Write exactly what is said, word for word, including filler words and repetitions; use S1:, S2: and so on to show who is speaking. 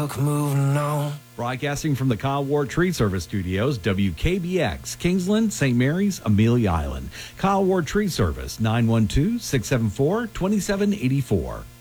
S1: stuck moving on.
S2: Broadcasting from the Kyle Ward Tree Service Studios, W K B X, Kingsland, Saint Mary's, Amelia Island. Kyle Ward Tree Service, nine one two, six seven four, two seven eight four.